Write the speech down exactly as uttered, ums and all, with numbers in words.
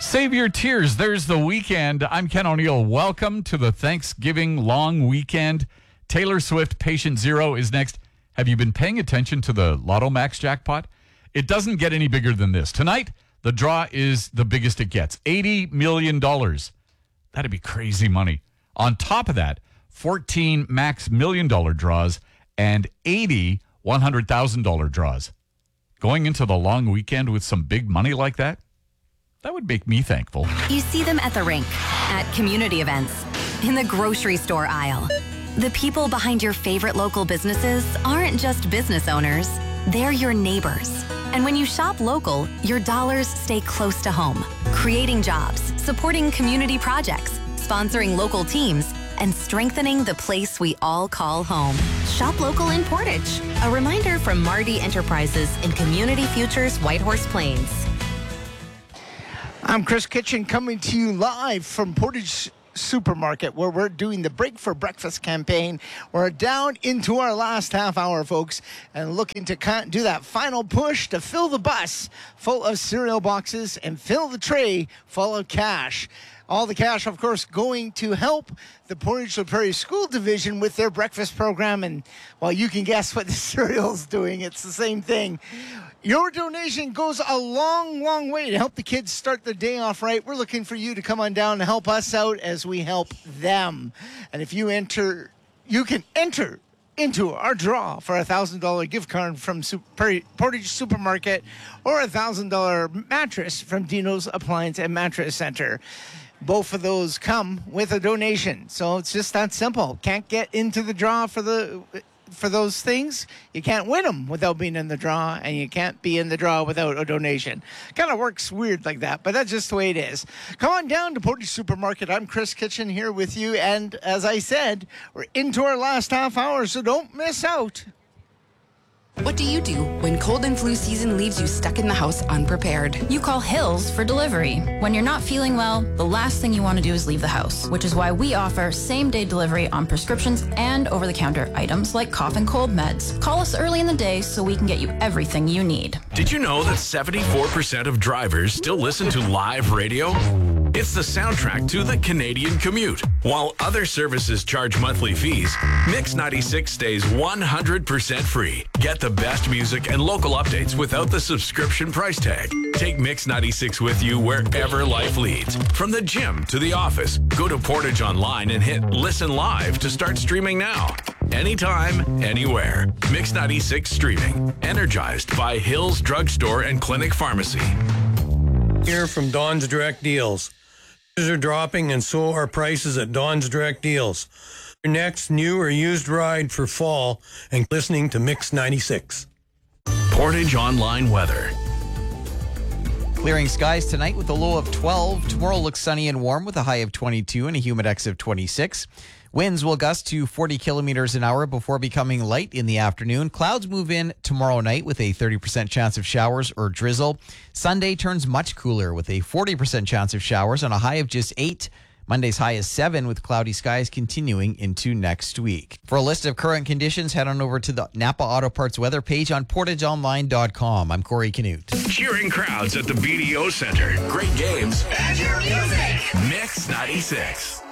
Save your tears. There's the weekend. I'm Ken O'Neill. Welcome to the Thanksgiving long weekend. Taylor Swift, Patient Zero is next. Have you been paying attention to the Lotto Max jackpot? It doesn't get any bigger than this. Tonight, the draw is the biggest it gets. eighty million dollars. That'd be crazy money. On top of that, fourteen max million dollar draws and eighty one hundred thousand dollars draws. Going into the long weekend with some big money like that? That would make me thankful. You see them at the rink, at community events, in the grocery store aisle. The people behind your favorite local businesses aren't just business owners, they're your neighbors. And when you shop local, your dollars stay close to home, creating jobs, supporting community projects, sponsoring local teams, and strengthening the place we all call home. Shop local in Portage. A reminder from Marty Enterprises in Community Futures Whitehorse Plains. I'm Chris Kitchen coming to you live from Portage Supermarket, where we're doing the Break for Breakfast campaign. We're down into our last half hour, folks, and looking to do that final push to fill the bus full of cereal boxes and fill the tray full of cash. All the cash, of course, going to help the Portage La Prairie School Division with their breakfast program. And, well, you can guess what the cereal's doing. It's the same thing. Your donation goes a long, long way to help the kids start their day off right. We're looking for you to come on down and help us out as we help them. And if you enter, you can enter into our draw for a one thousand dollars gift card from Super, Portage Supermarket or a one thousand dollars mattress from Dino's Appliance and Mattress Center. Both of those come with a donation. So it's just that simple. Can't get into the draw for the for those things. You can't win them without being in the draw, and you can't be in the draw without a donation. Kind of works weird like that, but that's just the way it is. Come on down to Portage Supermarket. I'm Chris Kitchen here with you, and as I said, we're into our last half hour, so don't miss out. What do you do when cold and flu season leaves you stuck in the house unprepared? You call Hills for delivery. When you're not feeling well, the last thing you want to do is leave the house, which is why we offer same-day delivery on prescriptions and over-the-counter items like cough and cold meds. Call us early in the day so we can get you everything you need. Did you know that seventy-four percent of drivers still listen to live radio? It's the soundtrack to the Canadian commute. While other services charge monthly fees, Mix ninety-six stays one hundred percent free. Get the best music and local updates without the subscription price tag. Take Mix ninety-six with you wherever life leads. From the gym to the office, go to Portage Online and hit Listen Live to start streaming now. Anytime, anywhere. Mix ninety-six streaming. Energized by Hills Drugstore and Clinic Pharmacy. Here from Don's Direct Deals. Prices are dropping, and so are prices at Don's Direct Deals. Your next new or used ride for fall and listening to Mix ninety-six. Portage Online weather. Clearing skies tonight with a low of twelve. Tomorrow looks sunny and warm with a high of twenty-two and a humidex of twenty-six. Winds will gust to forty kilometers an hour before becoming light in the afternoon. Clouds move in tomorrow night with a thirty percent chance of showers or drizzle. Sunday turns much cooler with a forty percent chance of showers on a high of just eight. Monday's high is seven with cloudy skies continuing into next week. For a list of current conditions, head on over to the Napa Auto Parts weather page on portage online dot com. I'm Corey Canute. Cheering crowds at the B D O Center. Great games. And your music. Mix ninety-six.